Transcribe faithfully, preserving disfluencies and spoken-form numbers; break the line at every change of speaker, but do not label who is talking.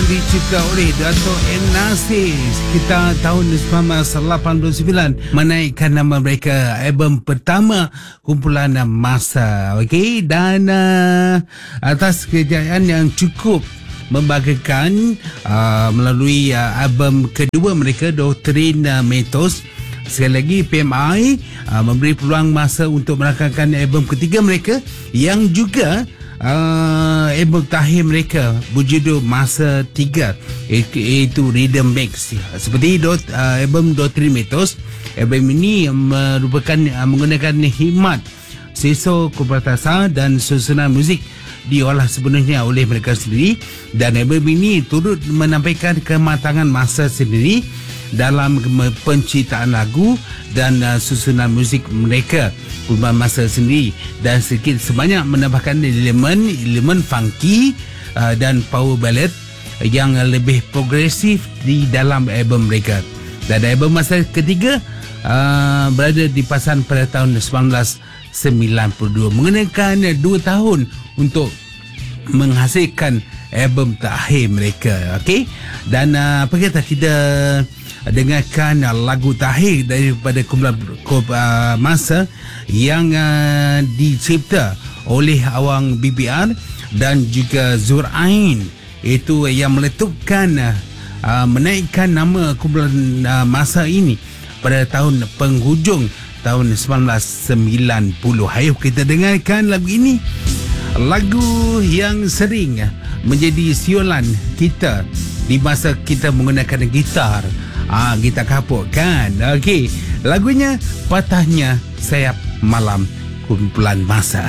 dicipta oleh Dato' M. Nasir sekitar tahun sembilan belas lapan puluh sembilan, menaikkan nama mereka album pertama kumpulan Masa. Okey, dan uh, atas kejayaan yang cukup membanggakan uh, melalui uh, album kedua mereka, Doktrin uh, Metos. Sekali lagi P M I uh, memberi peluang Masa untuk merakamkan album ketiga mereka yang juga Uh, album terakhir mereka berjudul Masa tiga, iaitu Rhythm Mix. Seperti dot, uh, album Doktrin Metos, album ini merupakan uh, menggunakan hikmat seso Kupertasa dan susunan muzik diolah sepenuhnya oleh mereka sendiri, dan album ini turut menampilkan kematangan Masa sendiri dalam penciptaan lagu dan uh, susunan muzik mereka Masa sendiri, dan sedikit sebanyak menambahkan elemen-elemen funky uh, dan power ballad yang lebih progresif di dalam album mereka. Dan album Masa ketiga uh, berada di pasaran pada tahun sembilan belas sembilan puluh dua, mengenakan dua tahun untuk menghasilkan album terakhir mereka. Okey, dan uh, apa kata kita dengarkan lagu terakhir daripada kumpulan uh, Masa yang uh, dicipta oleh Awang B B R dan juga Zurain, itu yang meletupkan uh, menaikkan nama kumpulan uh, Masa ini pada tahun penghujung tahun sembilan belas sembilan puluh. Ayo kita dengarkan lagu ini, lagu yang sering menjadi siulan kita di masa kita menggunakan gitar. Ah, gitar kapuk kan. Okey, lagunya Patahnya Sayap Malam, kumpulan Masa.